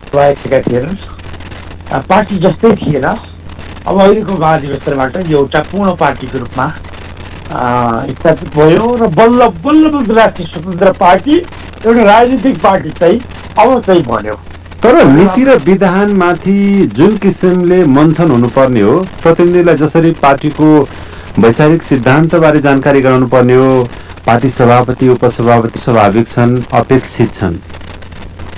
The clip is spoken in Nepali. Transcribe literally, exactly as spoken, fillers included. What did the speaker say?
भएका थिएनन्, पार्टी जस्तै थिएन। अब अहिलेको महाधिवेशनबाट एउटा पूर्ण पार्टीको रूपमा स्थापित भयो र बल्ल बल्ल बल्ल राष्ट्रिय स्वतन्त्र पार्टी एउटा राजनीतिक पार्टी चाहिँ अब चाहिँ बन्यो। तर नीति र विधानमाथि जुन किसिमले मन्थन हुनुपर्ने हो, प्रतिनिधिलाई जसरी पार्टीको वैचारिक सिद्धान्तबारे जानकारी गराउनु पर्ने हो, पार्टी सभापति उपसभापति स्वाभाविक छन्, अपेक्षित छन्,